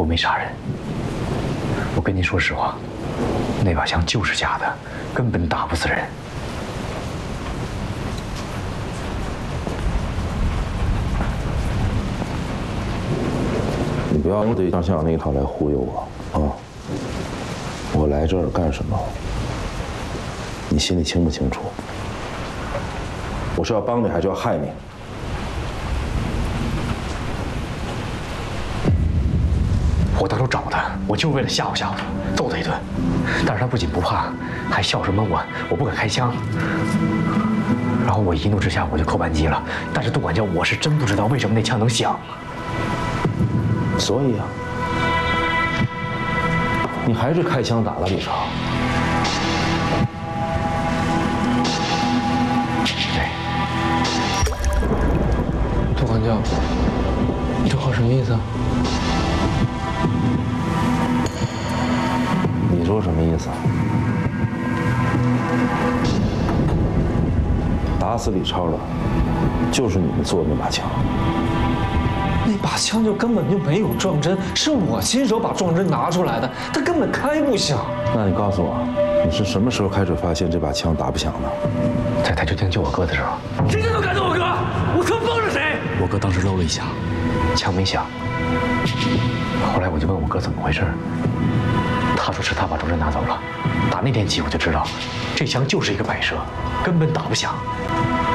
我没杀人。我跟您说实话，那把枪就是假的，根本打不死人。 你不要用对象像那一套来忽悠我啊！我来这儿干什么？你心里清不清楚？我是要帮你，还是要害你？ 我当初找他，我就为了吓唬吓唬他，揍他一顿。但是他不仅不怕，还笑着问我不敢开枪。然后我一怒之下我就扣扳机了。但是杜管教，我是真不知道为什么那枪能响。 所以啊，你还是开枪打了李超。 对。 杜管教，你这话什么意思啊？ 你说什么意思啊？打死李超的，就是你们做的那把枪。 那把枪就根本就没有撞针，是我亲手把撞针拿出来的，它根本开不响。 那你告诉我，你是什么时候开始发现这把枪打不响的？ 在他决定救我哥的时候。 谁人都敢动我哥，我哥帮着谁？ 我哥当时搂了一下，枪没响。后来我就问我哥怎么回事，他说是他把撞针拿走了。打那天起我就知道，这枪就是一个摆设，根本打不响。